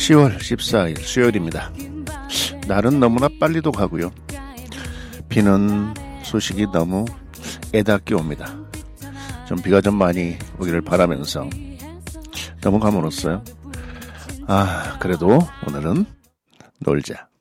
10월 14일 수요일입니다. 날은 너무나 빨리도 가고요. 비는 소식이 너무 애닿게 옵니다. 좀 비가 좀 많이 오기를 바라면서 너무 가물었어요. 그래도 오늘은 놀자.